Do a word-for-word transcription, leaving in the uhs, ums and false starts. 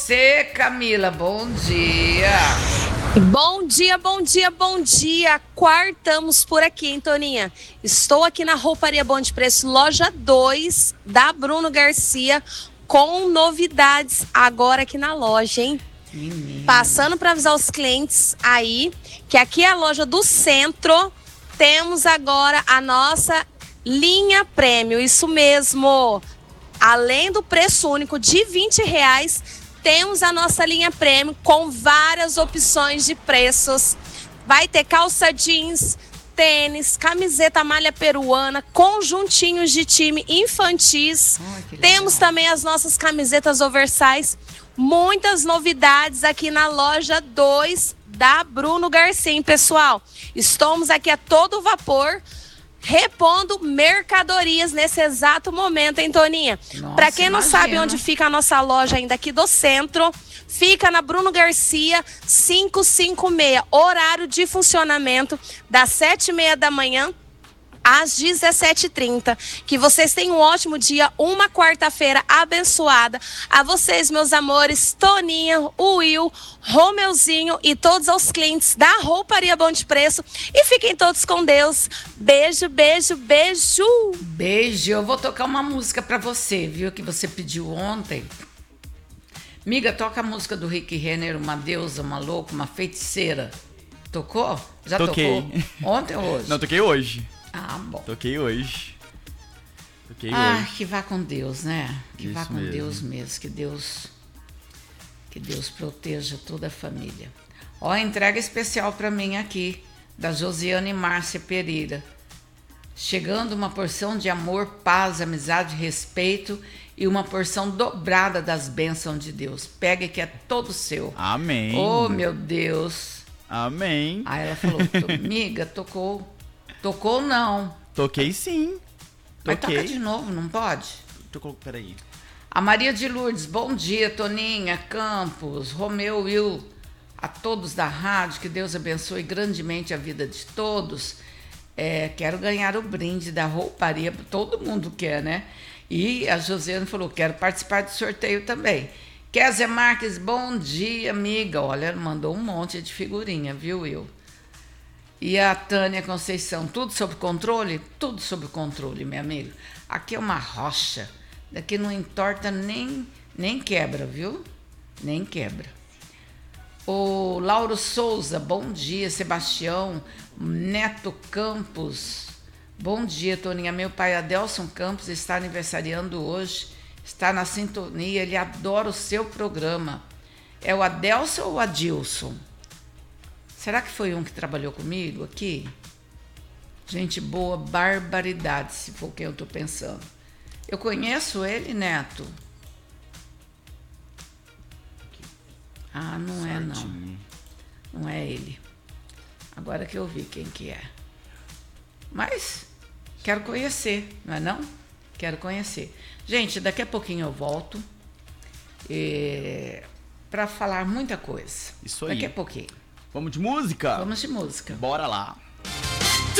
você, Camila. Bom dia. Bom dia, bom dia, bom dia. Quartamos por aqui, hein, Toninha? Estou aqui na Rouparia Bom de Preço, loja dois da Bruno Garcia, com novidades agora aqui na loja, hein? Menina. Passando para avisar os clientes aí que aqui é a loja do centro. Temos agora a nossa linha prêmio, isso mesmo. Além do preço único de vinte reais, temos a nossa linha prêmio com várias opções de preços. Vai ter calça jeans, tênis, camiseta malha peruana, conjuntinhos de time infantis. Oh, temos também as nossas camisetas oversize. Muitas novidades aqui na loja dois da Bruno Garcia, hein, pessoal? Estamos aqui a todo vapor, repondo mercadorias nesse exato momento, hein, Toninha? Para quem não imagina. sabe onde fica a nossa loja ainda aqui do centro, fica na Bruno Garcia quinhentos e cinquenta e seis, horário de funcionamento das sete e meia da manhã às dezessete e trinta. Que vocês tenham um ótimo dia, uma quarta-feira abençoada. A vocês, meus amores, Toninha, Will, Romeuzinho e todos os clientes da Rouparia Bom de Preço. E fiquem todos com Deus. Beijo, beijo, beijo. Beijo. Eu vou tocar uma música pra você, viu? Que você pediu ontem. Miga, toca a música do Rick Renner, Uma Deusa, Uma Louca, Uma Feiticeira. Tocou? Já Toquei. tocou? Ontem ou hoje? Não, toquei hoje. Ah, bom. Toquei hoje. Toquei Ah, hoje. que vá com Deus, né? Que Isso vá com mesmo. Deus mesmo. Que Deus, que Deus proteja toda a família. Ó, entrega especial pra mim aqui, da Josiane Márcia Pereira. Chegando uma porção de amor, paz, amizade, respeito e uma porção dobrada das bênçãos de Deus. Pega que é todo seu. Amém. Oh, meu Deus. Amém. Aí ela falou, amiga, tocou. Tocou não. Toquei sim. Mas Toquei. toca de novo, não pode? Tocou, peraí. A Maria de Lourdes, bom dia, Toninha, Campos, Romeu, Will, a todos da rádio, que Deus abençoe grandemente a vida de todos. É, quero ganhar o brinde da rouparia, todo mundo quer, né? E a Josiane falou, quero participar do sorteio também. Kézia Marques, bom dia, amiga. Olha, mandou um monte de figurinha, viu, Will? E a Tânia Conceição, tudo sob controle? Tudo sob controle, meu amigo. Aqui é uma rocha, daqui não entorta nem, nem quebra, viu? Nem quebra. O Lauro Souza, bom dia. Sebastião, Neto Campos, bom dia, Toninha. Meu pai Adelson Campos está aniversariando hoje, está na sintonia, ele adora o seu programa. É o Adelson ou o Adilson? Será que foi um que trabalhou comigo aqui? Gente boa, barbaridade, se for quem eu tô pensando. Eu conheço ele, Neto? Ah, não é não. Certinho. Não é ele. Agora que eu vi quem que é. Mas quero conhecer, não é não? Quero conhecer. Gente, daqui a pouquinho eu volto é, para falar muita coisa. Isso aí. Daqui a pouquinho. Vamos de música? Vamos de música. Bora lá.